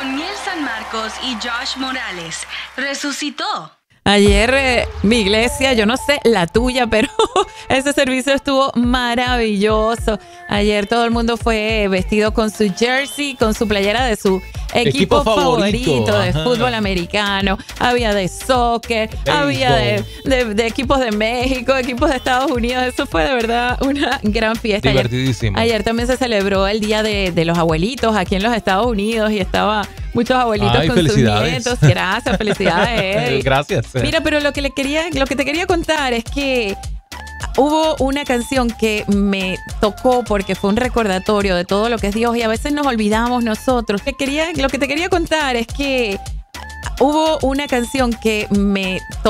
Miel San Marcos y Josh Morales resucitó. Ayer mi iglesia, yo no sé la tuya, pero ese servicio estuvo maravilloso. Ayer todo el mundo fue vestido con su jersey, con su playera de su equipo favorito de fútbol americano. Había de soccer, había de equipos de México, equipos de Estados Unidos. Eso fue de verdad una gran fiesta. Divertidísimo. Ayer también se celebró el Día de los Abuelitos aquí en los Estados Unidos y estaba muchos abuelitos con sus nietos. Gracias, felicidades, Eddie. Gracias. Mira, pero lo que te quería contar es que hubo una canción que me tocó porque fue un recordatorio de todo lo que es Dios y a veces nos olvidamos nosotros. Lo que te quería contar es que hubo una canción que me tocó